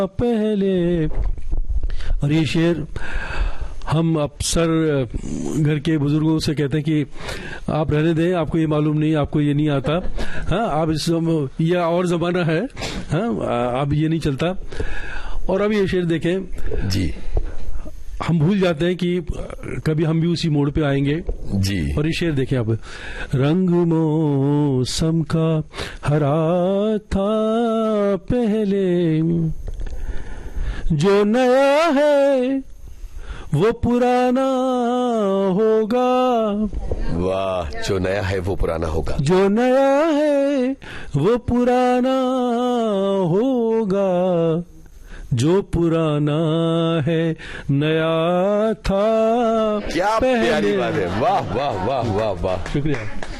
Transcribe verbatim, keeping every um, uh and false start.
पहले। और ये शेर हम अक्सर घर के बुजुर्गों से कहते हैं कि आप रहने दें, आपको ये मालूम नहीं, आपको ये नहीं आता। हाँ, आप इस ये और जमाना है, हाँ, अब ये नहीं चलता। और अब ये शेर देखें जी, हम भूल जाते हैं कि कभी हम भी उसी मोड़ पे आएंगे जी। और ये शेर देखें आप, रंग मौसम का हरा था पहले, जो नया है वो पुराना होगा। वाह, जो नया है वो पुराना होगा। जो नया है वो पुराना होगा, जो पुराना है नया था। क्या प्यारी बात है। वाह वाह वाह वाह वाह, शुक्रिया।